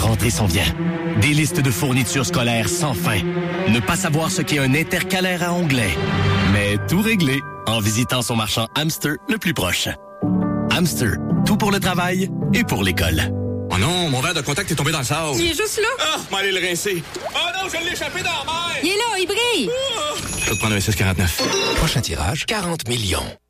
rentrée s'en vient. Des listes de fournitures scolaires sans fin. Ne pas savoir ce qu'est un intercalaire à onglet. Mais tout réglé en visitant son marchand Hamster le plus proche. Hamster, tout pour le travail et pour l'école. Oh non, mon verre de contact est tombé dans le sable. Il est juste là. Ah, m'allez le rincer. Oh non, je l'ai échappé dans la mer. Il est là, il brille. Je vais te prendre un 649. Prochain tirage, 40 millions.